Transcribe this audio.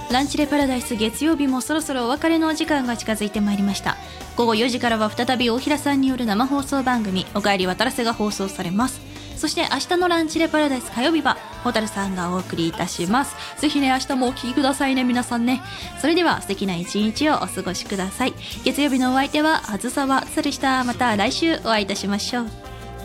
ランチレパラダイス月曜日もそろそろお別れのお時間が近づいてまいりました。午後4時からは再び大平さんによる生放送番組おかえり渡らせが放送されます。そして明日のランチレパラダイス火曜日は蛍さんがお送りいたします。ぜひね、明日もお聞きくださいね、皆さんね。それでは素敵な一日をお過ごしください。月曜日のお相手はあずさわつでした。また来週お会いいたしましょう。